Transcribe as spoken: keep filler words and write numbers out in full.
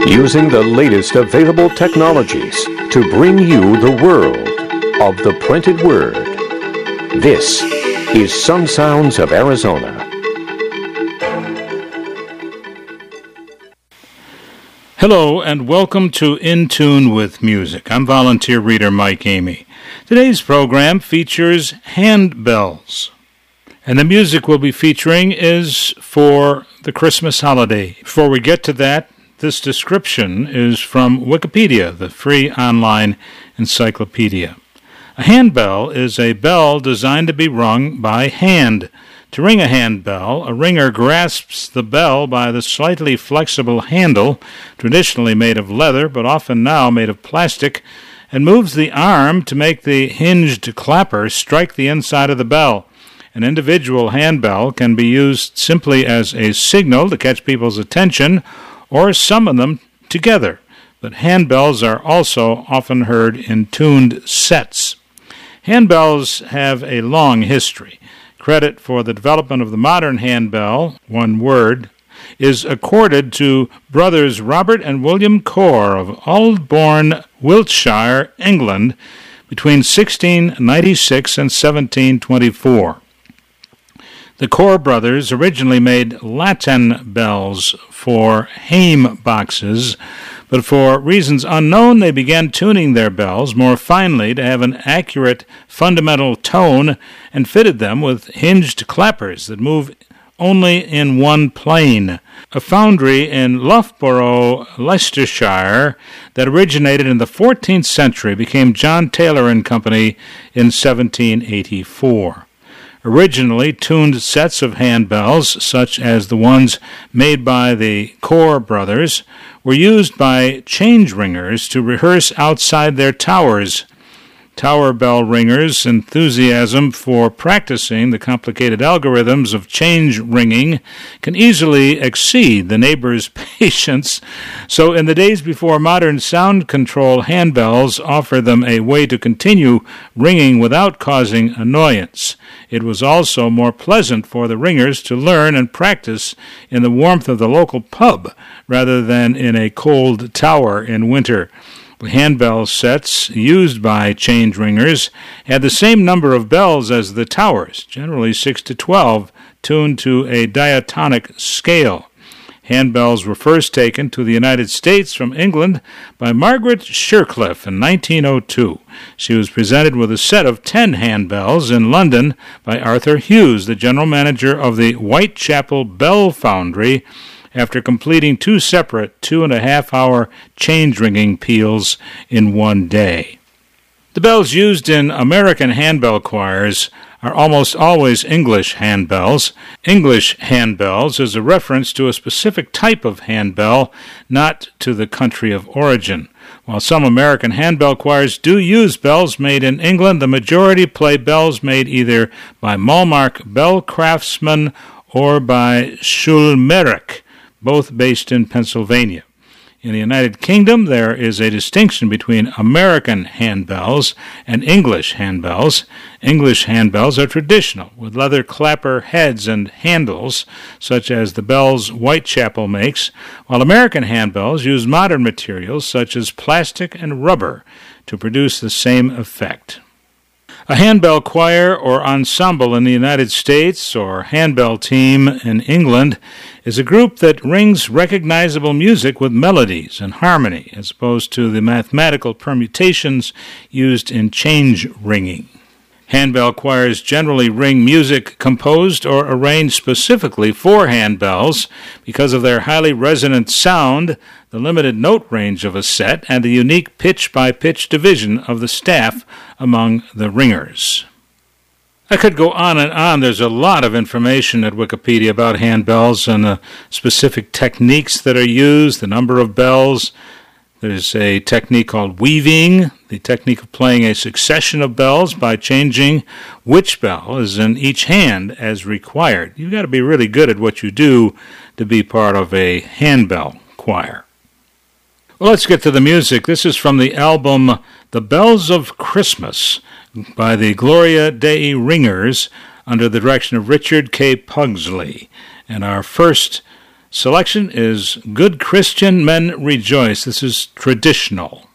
using the latest available technologies to bring you the world of the printed word. This is Some Sounds of Arizona. Hello and welcome to In Tune with Music. I'm volunteer reader Mike Amey. Today's program features handbells. And the music we'll be featuring is for the Christmas holiday. Before we get to that, this description is from Wikipedia, the free online encyclopedia. A handbell is a bell designed to be rung by hand. To ring a handbell, a ringer grasps the bell by the slightly flexible handle, traditionally made of leather but often now made of plastic, and moves the arm to make the hinged clapper strike the inside of the bell. An individual handbell can be used simply as a signal to catch people's attention or summon them together, but handbells are also often heard in tuned sets. Handbells have a long history. Credit for the development of the modern handbell, one word, is accorded to brothers Robert and William Corr of Aldbourne, Wiltshire, England, between sixteen ninety-six and seventeen twenty-four. The Corr brothers originally made latten bells for hame boxes, but for reasons unknown they began tuning their bells more finely to have an accurate fundamental tone and fitted them with hinged clappers that move only in one plane. A foundry in Loughborough, Leicestershire, that originated in the fourteenth century became John Taylor and Company in seventeen eighty-four. Originally, tuned sets of handbells, such as the ones made by the Corr brothers, were used by change ringers to rehearse outside their towers. Tower bell ringers' enthusiasm for practicing the complicated algorithms of change ringing can easily exceed the neighbor's patience, so in the days before modern sound control, handbells offered them a way to continue ringing without causing annoyance. It was also more pleasant for the ringers to learn and practice in the warmth of the local pub rather than in a cold tower in winter. The handbell sets used by change ringers had the same number of bells as the towers, generally six to twelve, tuned to a diatonic scale. Handbells were first taken to the United States from England by Margaret Shercliffe in nineteen oh two. She was presented with a set of ten handbells in London by Arthur Hughes, the general manager of the Whitechapel Bell Foundry, after completing two separate two-and-a-half-hour change-ringing peals in one day. The bells used in American handbell choirs are almost always English handbells. English handbells is a reference to a specific type of handbell, not to the country of origin. While some American handbell choirs do use bells made in England, the majority play bells made either by Malmark Bell Craftsman or by Schulmerich, both based in Pennsylvania. In the United Kingdom, there is a distinction between American handbells and English handbells. English handbells are traditional, with leather clapper heads and handles, such as the bells Whitechapel makes, while American handbells use modern materials, such as plastic and rubber, to produce the same effect. A handbell choir or ensemble in the United States or handbell team in England is a group that rings recognizable music with melodies and harmony, as opposed to the mathematical permutations used in change ringing. Handbell choirs generally ring music composed or arranged specifically for handbells because of their highly resonant sound, the limited note range of a set, and the unique pitch-by-pitch division of the staff among the ringers. I could go on and on. There's a lot of information at Wikipedia about handbells and the specific techniques that are used, the number of bells. There's a technique called weaving, the technique of playing a succession of bells by changing which bell is in each hand as required. You've got to be really good at what you do to be part of a handbell choir. Well, let's get to the music. This is from the album The Bells of Christmas by the Gloria Dei Ringers under the direction of Richard K. Pugsley. And our first Selection is Good Christian Men Rejoice. This is traditional.